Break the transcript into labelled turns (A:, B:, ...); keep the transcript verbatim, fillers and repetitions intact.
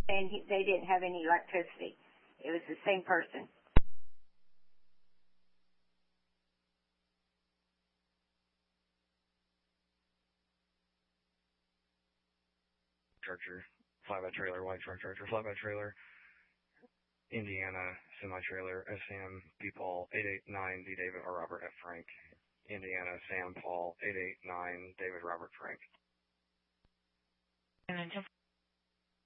A: and he, they didn't have any electricity. It was the same person.
B: Charger, flatbed trailer, white truck charger, flatbed trailer, Indiana, semi-trailer, S M, B Paul, eight eight nine, D David or Robert F. Frank, Indiana, Sam Paul, eight eight nine, David Robert Frank.
C: And then